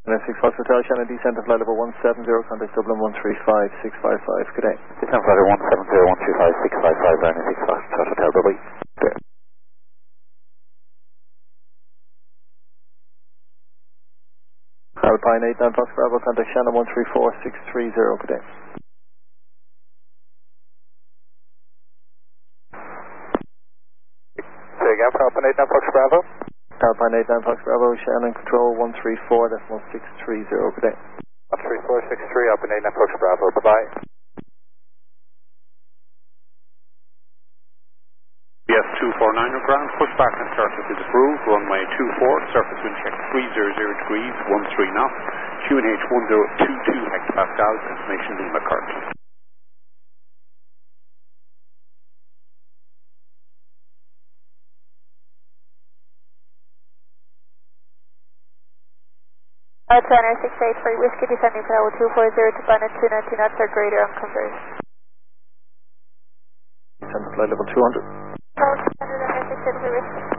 And 6 Fox Hotel, Shannon, descent of flight level 170, contact Dublin 135655, good day. Descent flight level 170, 135, 655, landing 6 Fox Hotel, bye-bye. Okay. Alpine 89 Fox Bravo, contact Shannon 134630, good day. Say again for Alpine 89 Fox Bravo. Alpine 89 Fox Bravo, Shannon control 134.630, good day. 13463, Alpine 89 Fox Bravo, bye-bye. Yes, 249 ground, pushback and surface is approved, runway 24, surface wind check 300 degrees, 13 knots, QNH 1022 hectopascals, information Lima current. Planner 683, Whiskey descending for level 240 to planet 290 knots or greater on conversion. Descent to flight level 200. Planner 683, Whiskey.